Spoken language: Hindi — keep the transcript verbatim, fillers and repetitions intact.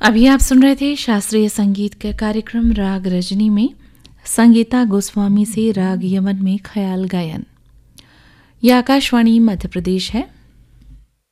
अभी आप सुन रहे थे शास्त्रीय संगीत का कार्यक्रम राग रजनी में संगीता गोस्वामी से राग यमन में ख्याल गायन। यह आकाशवाणी मध्य प्रदेश है।